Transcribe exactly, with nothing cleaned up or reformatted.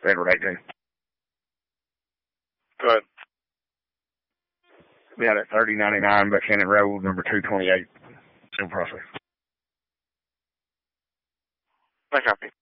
Edward eighteen. Good. We had at thirty ninety-nine Buchanan Road, number two twenty-eight. Still process. I copy.